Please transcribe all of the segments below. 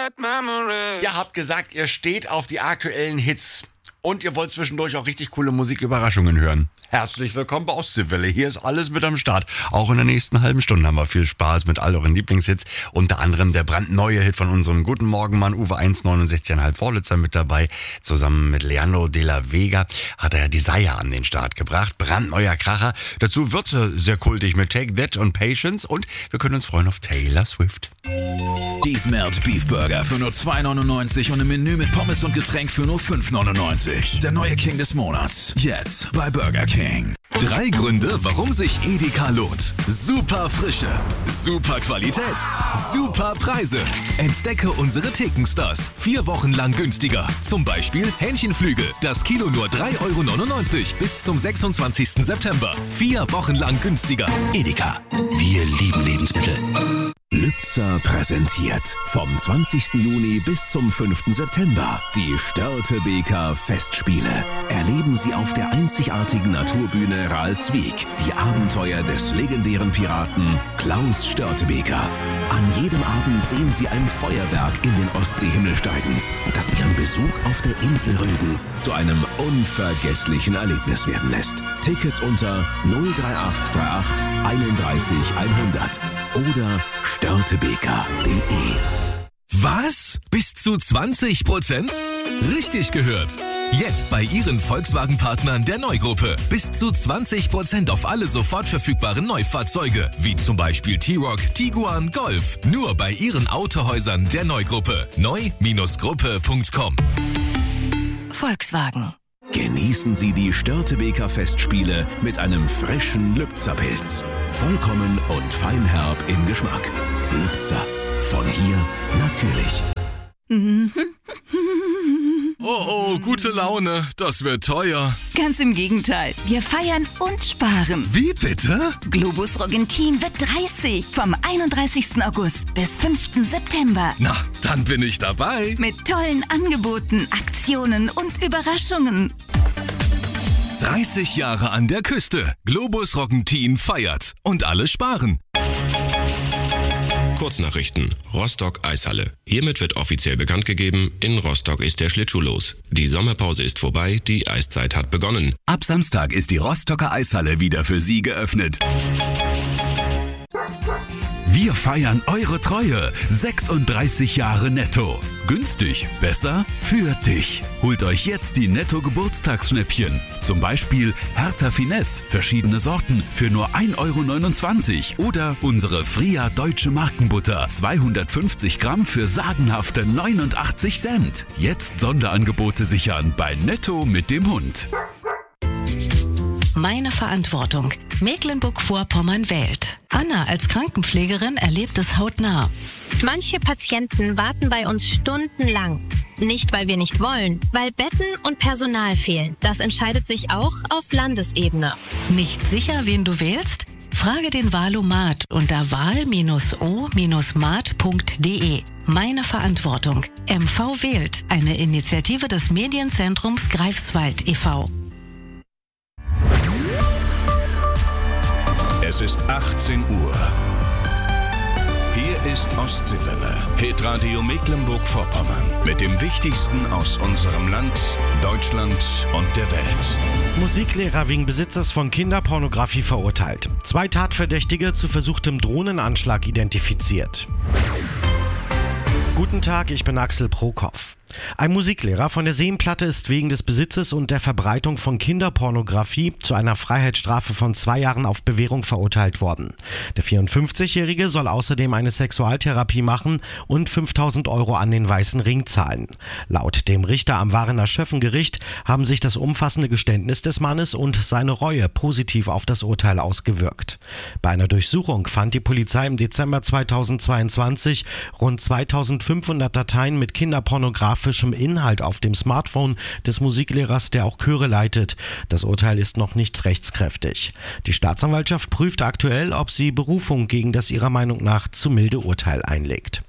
Ihr habt gesagt, ihr steht auf die aktuellen Hits. Und ihr wollt zwischendurch auch richtig coole Musiküberraschungen hören. Herzlich willkommen bei Ostseewelle. Hier ist alles mit am Start. Auch in der nächsten halben Stunde haben wir viel Spaß mit all euren Lieblingshits. Unter anderem der brandneue Hit von unserem guten Morgenmann Uwe 1,69,5 Vorlitzer mit dabei. Zusammen mit Leandro de la Vega hat er Desire an den Start gebracht. Brandneuer Kracher. Dazu wird sehr kultig mit Take That und Patience. Und wir können uns freuen auf Taylor Swift. Die Smelt Beef Burger für nur 2,99 und ein Menü mit Pommes und Getränk für nur 5,99. Der neue King des Monats. Jetzt bei Burger King. 3 Gründe, warum sich Edeka lohnt. Super Frische, super Qualität, super Preise. Entdecke unsere Thekenstars. 4 Wochen lang günstiger. Zum Beispiel Hähnchenflügel. Das Kilo nur 3,99 € bis zum 26. September. 4 Wochen lang günstiger. Edeka. Wir lieben Lebensmittel. Lübzer präsentiert vom 20. Juni bis zum 5. September die Störtebeker Festspiele. Erleben Sie auf der einzigartigen Naturbühne Ralswiek die Abenteuer des legendären Piraten Klaus Störtebeker. An jedem Abend sehen Sie ein Feuerwerk in den Ostseehimmel steigen, das Ihren Besuch auf der Insel Rügen zu einem unvergesslichen Erlebnis werden lässt. Tickets unter 03838 31 100 oder störtebeker.de. Was? Bis zu 20%? Richtig gehört. Jetzt bei Ihren Volkswagen-Partnern der Neugruppe. Bis zu 20% auf alle sofort verfügbaren Neufahrzeuge, wie zum Beispiel T-Roc, Tiguan, Golf. Nur bei Ihren Autohäusern der Neugruppe. neu-gruppe.com. Volkswagen. Genießen Sie die Störtebeker Festspiele mit einem frischen Lübzer Pilz. Vollkommen und feinherb im Geschmack. Lübzer. Von hier natürlich. Oh, gute Laune. Das wird teuer. Ganz im Gegenteil. Wir feiern und sparen. Wie bitte? Globus Roggentin wird 30. Vom 31. August bis 5. September. Na, dann bin ich dabei. Mit tollen Angeboten, Aktionen und Überraschungen. 30 Jahre an der Küste. Globus Roggentin feiert. Und alle sparen. Kurznachrichten. Rostock Eishalle. Hiermit wird offiziell bekannt gegeben, in Rostock ist der Schlittschuh los. Die Sommerpause ist vorbei, die Eiszeit hat begonnen. Ab Samstag ist die Rostocker Eishalle wieder für Sie geöffnet. Wir feiern eure Treue. 36 Jahre netto. Günstig, besser, für dich. Holt euch jetzt die Netto-Geburtstagsschnäppchen. Zum Beispiel Hertha Finesse, verschiedene Sorten, für nur 1,29 € oder unsere Fria Deutsche Markenbutter, 250 Gramm für sagenhafte 89 Cent. Jetzt Sonderangebote sichern bei Netto mit dem Hund. Meine Verantwortung. Mecklenburg-Vorpommern wählt. Anna als Krankenpflegerin erlebt es hautnah. Manche Patienten warten bei uns stundenlang. Nicht, weil wir nicht wollen, weil Betten und Personal fehlen. Das entscheidet sich auch auf Landesebene. Nicht sicher, wen du wählst? Frage den Wahlomat unter wahl-o-mat.de. Meine Verantwortung. MV wählt. Eine Initiative des Medienzentrums Greifswald e.V. Es ist 18 Uhr. Hier ist Ostseewelle, Hitradio Mecklenburg-Vorpommern. Mit dem Wichtigsten aus unserem Land, Deutschland und der Welt. Musiklehrer wegen Besitzes von Kinderpornografie verurteilt. 2 Tatverdächtige zu versuchtem Drohnenanschlag identifiziert. Guten Tag, ich bin Axel Prokopf. Ein Musiklehrer von der Seenplatte ist wegen des Besitzes und der Verbreitung von Kinderpornografie zu einer Freiheitsstrafe von 2 Jahren auf Bewährung verurteilt worden. Der 54-Jährige soll außerdem eine Sexualtherapie machen und 5.000 € an den Weißen Ring zahlen. Laut dem Richter am Varener Schöffengericht haben sich das umfassende Geständnis des Mannes und seine Reue positiv auf das Urteil ausgewirkt. Bei einer Durchsuchung fand die Polizei im Dezember 2022 rund 2.500 Dateien mit kinderpornografischem Inhalt auf dem Smartphone des Musiklehrers, der auch Chöre leitet. Das Urteil ist noch nicht rechtskräftig. Die Staatsanwaltschaft prüft aktuell, ob sie Berufung gegen das ihrer Meinung nach zu milde Urteil einlegt.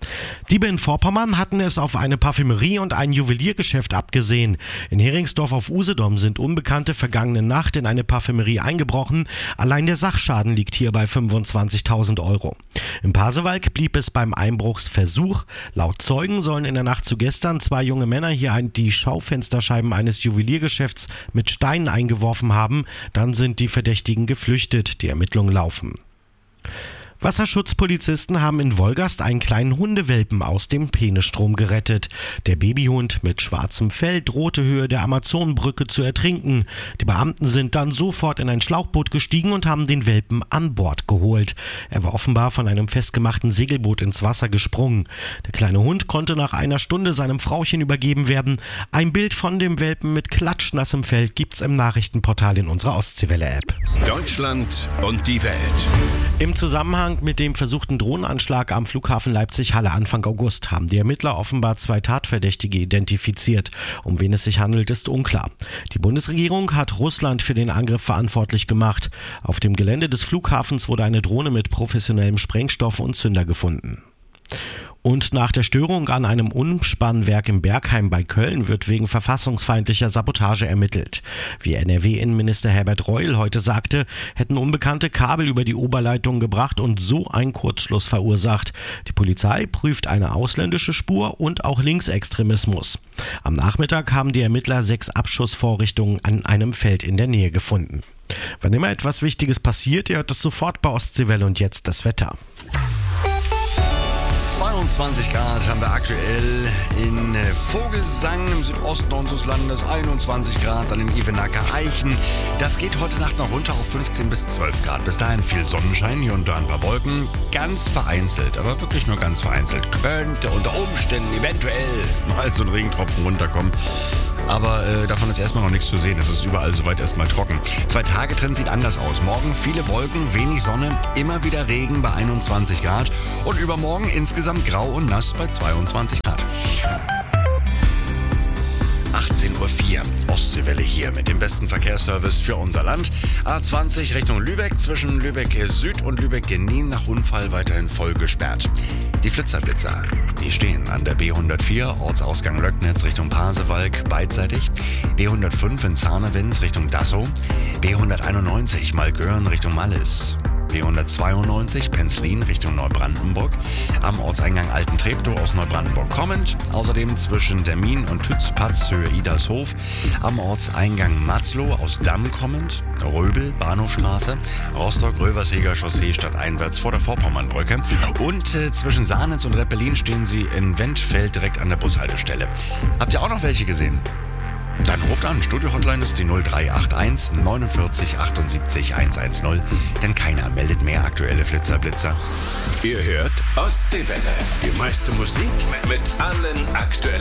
Diebe in Vorpommern hatten es auf eine Parfümerie und ein Juweliergeschäft abgesehen. In Heringsdorf auf Usedom sind Unbekannte vergangene Nacht in eine Parfümerie eingebrochen. Allein der Sachschaden liegt hier bei 25.000 Euro. Im Pasewalk blieb es beim Einbruchsversuch. Laut Zeugen sollen in der Nacht zu gestern 2 junge Männer hier die Schaufensterscheiben eines Juweliergeschäfts mit Steinen eingeworfen haben. Dann sind die Verdächtigen geflüchtet. Die Ermittlungen laufen. Wasserschutzpolizisten haben in Wolgast einen kleinen Hundewelpen aus dem Peenestrom gerettet. Der Babyhund mit schwarzem Fell drohte Höhe der Amazonenbrücke zu ertrinken. Die Beamten sind dann sofort in ein Schlauchboot gestiegen und haben den Welpen an Bord geholt. Er war offenbar von einem festgemachten Segelboot ins Wasser gesprungen. Der kleine Hund konnte nach einer Stunde seinem Frauchen übergeben werden. Ein Bild von dem Welpen mit klatschnassem Fell gibt's im Nachrichtenportal in unserer Ostseewelle-App. Deutschland und die Welt. Im Zusammenhang mit dem versuchten Drohnenanschlag am Flughafen Leipzig-Halle Anfang August haben die Ermittler offenbar 2 Tatverdächtige identifiziert. Um wen es sich handelt, ist unklar. Die Bundesregierung hat Russland für den Angriff verantwortlich gemacht. Auf dem Gelände des Flughafens wurde eine Drohne mit professionellem Sprengstoff und Zünder gefunden. Und nach der Störung an einem Umspannwerk im Bergheim bei Köln wird wegen verfassungsfeindlicher Sabotage ermittelt. Wie NRW-Innenminister Herbert Reul heute sagte, hätten Unbekannte Kabel über die Oberleitung gebracht und so einen Kurzschluss verursacht. Die Polizei prüft eine ausländische Spur und auch Linksextremismus. Am Nachmittag haben die Ermittler 6 Abschussvorrichtungen an einem Feld in der Nähe gefunden. Wann immer etwas Wichtiges passiert, ihr hört es sofort bei Ostseewelle und jetzt das Wetter. 22 Grad haben wir aktuell in Vogelsang im Südosten unseres Landes, 21 Grad dann in Ivenacker Eichen. Das geht heute Nacht noch runter auf 15 bis 12 Grad. Bis dahin viel Sonnenschein, hier und da ein paar Wolken. Ganz vereinzelt, aber wirklich nur ganz vereinzelt. Könnte unter Umständen eventuell mal so ein Regentropfen runterkommen. Aber davon ist erstmal noch nichts zu sehen. Es ist überall soweit erstmal trocken. 2-Tage-Trend sieht anders aus. Morgen viele Wolken, wenig Sonne, immer wieder Regen bei 21 Grad. Und übermorgen insgesamt grau und nass bei 22 Grad. 18.04 Uhr. Ostseewelle hier mit dem besten Verkehrsservice für unser Land. A20 Richtung Lübeck, zwischen Lübeck Süd und Lübeck Genin nach Unfall weiterhin voll gesperrt. Die Flitzerblitzer, die stehen an der B104, Ortsausgang Löcknitz Richtung Pasewalk, beidseitig. B105 in Zarnewitz Richtung Dassow. B191 Malgören Richtung Mallis. B192 Penzlin Richtung Neubrandenburg, am Ortseingang Altentreptow aus Neubrandenburg kommend, außerdem zwischen Dermin und Tützpatz Höhe Idarshof, am Ortseingang Matzlow aus Damm kommend, Röbel, Bahnhofstraße, Rostock-Röversheger Chaussee stadteinwärts vor der Vorpommernbrücke und zwischen Sahnitz und Reppelin stehen sie in Wendfeld direkt an der Bushaltestelle. Habt ihr auch noch welche gesehen? Dann ruft an, Studio-Hotline ist die 0381 49 78 110, denn keiner meldet mehr aktuelle Flitzerblitzer. Ihr hört Ostseewelle. Die meiste Musik mit allen aktuellen